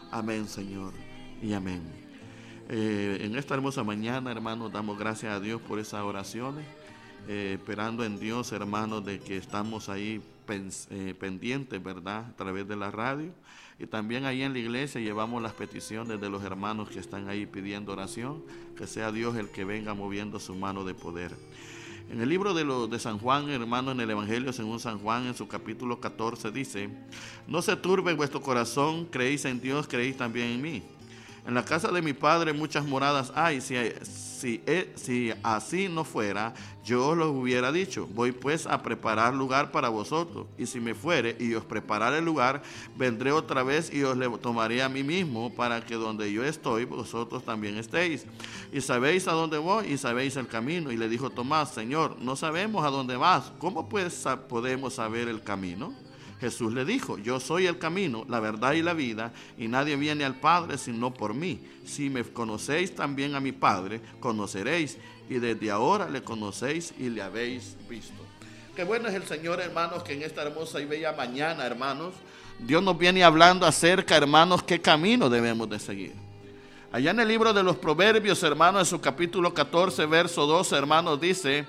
Amén, Señor, y amén. En esta hermosa mañana, hermanos, damos gracias a Dios por esas oraciones, esperando en Dios, hermanos, de que estamos ahí pendientes, ¿verdad?, a través de la radio. Y también ahí en la iglesia llevamos las peticiones de los hermanos que están ahí pidiendo oración, que sea Dios el que venga moviendo su mano de poder. En el libro de San Juan, hermano, en el Evangelio según San Juan, en su capítulo 14, dice: no se turbe vuestro corazón, creéis en Dios, creéis también en mí. En la casa de mi Padre muchas moradas hay. Si así no fuera, yo os lo hubiera dicho. Voy pues a preparar lugar para vosotros. Y si me fuere y os preparare el lugar, vendré otra vez y os le tomaré a mí mismo, para que donde yo estoy, vosotros también estéis. Y sabéis a dónde voy y sabéis el camino. Y le dijo Tomás: Señor, no sabemos a dónde vas. ¿Cómo pues podemos saber el camino? Jesús le dijo: yo soy el camino, la verdad y la vida, y nadie viene al Padre sino por mí. Si me conocéis también a mi Padre, conoceréis, y desde ahora le conocéis y le habéis visto. Qué bueno es el Señor, hermanos, que en esta hermosa y bella mañana, hermanos, Dios nos viene hablando acerca, hermanos, qué camino debemos de seguir. Allá en el libro de los Proverbios, hermanos, en su capítulo 14, verso 12, hermanos, dice: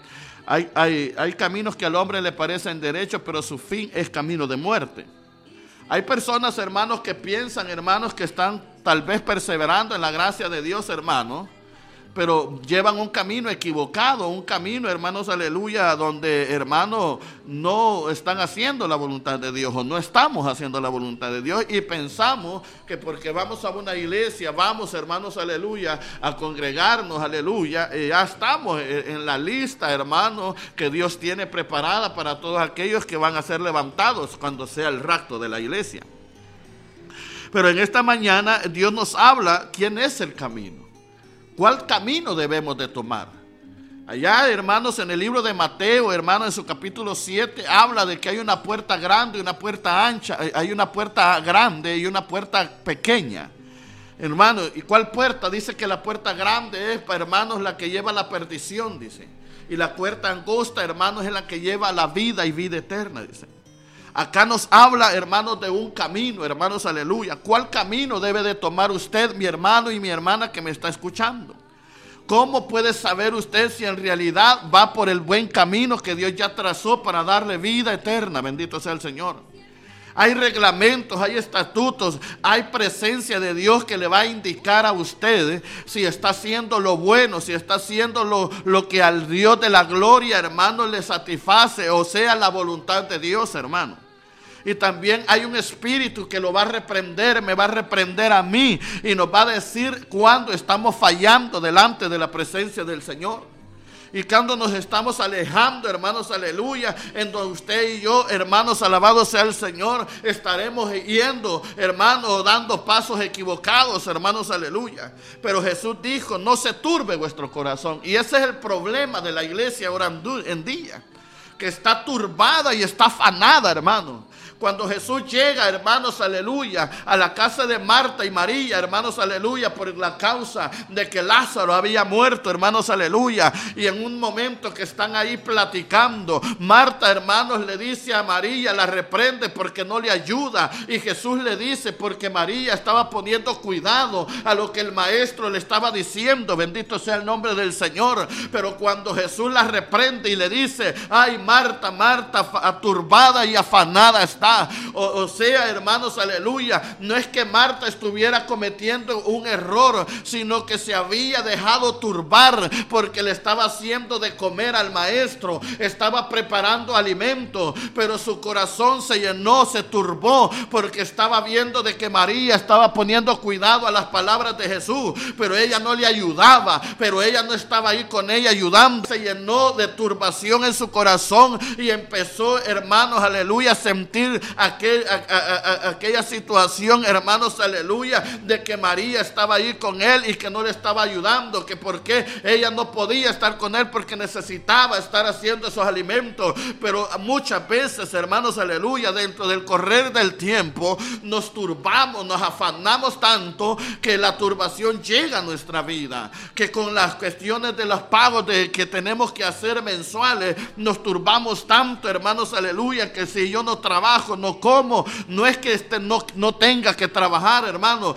Hay caminos que al hombre le parecen derechos, pero su fin es camino de muerte. Hay personas, hermanos, que piensan, hermanos, que están tal vez perseverando en la gracia de Dios, hermanos, pero llevan un camino equivocado, un camino, hermanos, aleluya, donde, hermanos, no están haciendo la voluntad de Dios, o no estamos haciendo la voluntad de Dios, y pensamos que porque vamos a una iglesia, vamos, hermanos, aleluya, a congregarnos, aleluya, ya estamos en la lista, hermanos, que Dios tiene preparada para todos aquellos que van a ser levantados cuando sea el rapto de la iglesia. Pero en esta mañana Dios nos habla quién es el camino. ¿Cuál camino debemos de tomar? Allá, hermanos, en el libro de Mateo, hermanos, en su capítulo 7, habla de que hay una puerta grande y una puerta ancha. Hay una puerta grande y una puerta pequeña. Hermanos, ¿y cuál puerta? Dice que la puerta grande es, hermanos, la que lleva a la perdición, dice. Y la puerta angosta, hermanos, es la que lleva a la vida y vida eterna, dice. Acá nos habla, hermanos, de un camino, hermanos, aleluya. ¿Cuál camino debe de tomar usted, mi hermano y mi hermana que me está escuchando? ¿Cómo puede saber usted si en realidad va por el buen camino que Dios ya trazó para darle vida eterna? Bendito sea el Señor. Hay reglamentos, hay estatutos, hay presencia de Dios que le va a indicar a usted si está haciendo lo bueno, si está haciendo lo que al Dios de la gloria, hermano, le satisface, o sea, la voluntad de Dios, hermano. Y también hay un espíritu que lo va a reprender, me va a reprender a mí, y nos va a decir cuando estamos fallando delante de la presencia del Señor. Y cuando nos estamos alejando, hermanos, aleluya, en donde usted y yo, hermanos, alabado sea el Señor, estaremos yendo, hermanos, dando pasos equivocados, hermanos, aleluya. Pero Jesús dijo: no se turbe vuestro corazón. Y ese es el problema de la iglesia ahora en día, que está turbada y está afanada, hermano. Cuando Jesús llega, hermanos, aleluya, a la casa de Marta y María, hermanos, aleluya, por la causa de que Lázaro había muerto, hermanos, aleluya. Y en un momento que están ahí platicando, Marta, hermanos, le dice a María, la reprende porque no le ayuda. Y Jesús le dice porque María estaba poniendo cuidado a lo que el maestro le estaba diciendo. Bendito sea el nombre del Señor. Pero cuando Jesús la reprende y le dice: ay, Marta, Marta, turbada y afanada está. O sea, hermanos, aleluya, no es que Marta estuviera cometiendo un error, sino que se había dejado turbar porque le estaba haciendo de comer al maestro, estaba preparando alimento, pero su corazón se llenó, se turbó, porque estaba viendo de que María estaba poniendo cuidado a las palabras de Jesús, pero ella no le ayudaba, pero ella no estaba ahí con ella ayudando. Se llenó de turbación en su corazón y empezó, hermanos, aleluya, a sentir aquella situación, hermanos, aleluya, de que María estaba ahí con él y que no le estaba ayudando, que porque ella no podía estar con él porque necesitaba estar haciendo esos alimentos. Pero muchas veces, hermanos, aleluya, dentro del correr del tiempo nos turbamos, nos afanamos tanto que la turbación llega a nuestra vida, que con las cuestiones de los pagos que tenemos que hacer mensuales nos turbamos tanto, hermanos, aleluya, que si yo no trabajo, no como. No es que no tenga que trabajar, hermano,